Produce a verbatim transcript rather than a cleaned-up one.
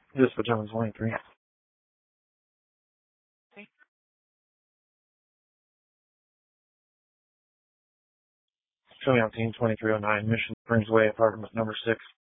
This for John twenty-three. Show me on team twenty-three oh nine, Mission Springs Way, apartment number six.